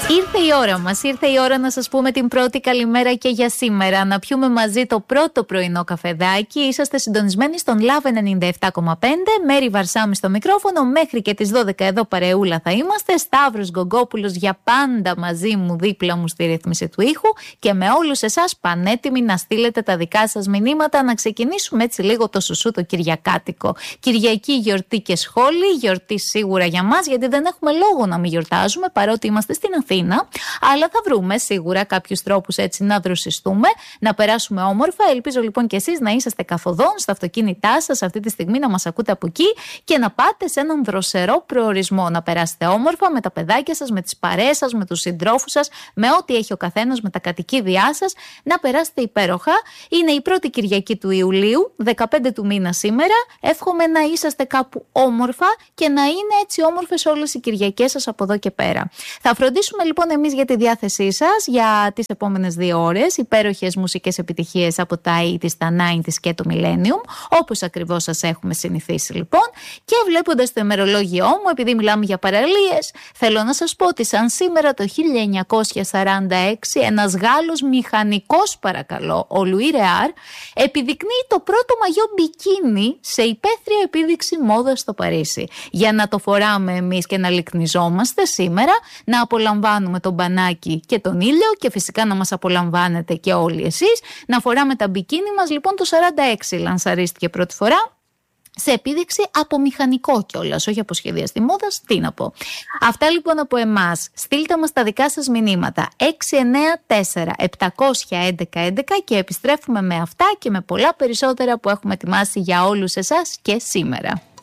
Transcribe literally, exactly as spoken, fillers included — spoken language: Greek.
Ήρθε η ώρα μας, ήρθε η ώρα να σας πούμε την πρώτη καλημέρα και για σήμερα. Να πιούμε μαζί το πρώτο πρωινό καφεδάκι. Είσαστε συντονισμένοι στον Love ενενήντα επτά κόμμα πέντε. Μέρη Βαρσάμι στο μικρόφωνο. Μέχρι και τις δώδεκα εδώ παρεούλα θα είμαστε. Σταύρος Γκογκόπουλος για πάντα μαζί μου, δίπλα μου στη ρύθμιση του ήχου. Και με όλους εσάς πανέτοιμοι να στείλετε τα δικά σας μηνύματα. Να ξεκινήσουμε έτσι λίγο το σουσού το κυριακάτικο. Κυριακή γιορτή και σχόλη. Γιορτή σίγουρα για μας, γιατί δεν έχουμε λόγο να μην γιορτάζουμε, παρότι είμαστε στην Αθήνα. Αλλά θα βρούμε σίγουρα κάποιους τρόπους έτσι να δροσιστούμε, να περάσουμε όμορφα. Ελπίζω λοιπόν και εσείς να είσαστε καθοδόν στα αυτοκίνητά σας αυτή τη στιγμή, να μας ακούτε από εκεί και να πάτε σε έναν δροσερό προορισμό. Να περάσετε όμορφα με τα παιδάκια σας, με τις παρέες σας, με τους συντρόφους σας, με ό,τι έχει ο καθένας, με τα κατοικίδια σας. Να περάσετε υπέροχα. Είναι η πρώτη Κυριακή του Ιουλίου, δεκαπέντε του μήνα σήμερα. Εύχομαι να είσαστε κάπου όμορφα και να είναι έτσι όμορφες όλες οι Κυριακές σας από εδώ και πέρα. Θα φροντίσουμε λοιπόν εμείς για τη διάθεσή σας για τις επόμενες δύο ώρες, υπέροχες μουσικές επιτυχίες από τα ογδόντα, τα ενενήντα και το Millennium, όπως ακριβώς σας έχουμε συνηθίσει λοιπόν. Και βλέποντας το ημερολόγιό μου, επειδή μιλάμε για παραλίες, θέλω να σας πω ότι σαν σήμερα το χίλια εννιακόσια σαράντα έξι ένας Γάλλος μηχανικός, παρακαλώ, ο Λουί Ρεάρ, επιδεικνύει το πρώτο μαγιό μπικίνι σε υπαίθρια επίδειξη μόδας στο Παρίσι. Για να το φοράμε εμείς και να λυκνιζόμαστε σήμερα, να απολαμβάνουμε τον μπανάκι και τον ήλιο και φυσικά να μας απολαμβάνετε και όλοι εσείς. Να φοράμε τα μπικίνι μας, λοιπόν το σαράντα έξι λανσαρίστηκε πρώτη φορά σε επίδειξη από μηχανικό κιόλας, όχι από σχεδιαστή μόδας, τι να πω. Αυτά λοιπόν από εμάς. Στείλτε μας τα δικά σας μηνύματα έξι εννέα τέσσερα επτά έντεκα έντεκα και επιστρέφουμε με αυτά και με πολλά περισσότερα που έχουμε ετοιμάσει για όλους εσάς και σήμερα.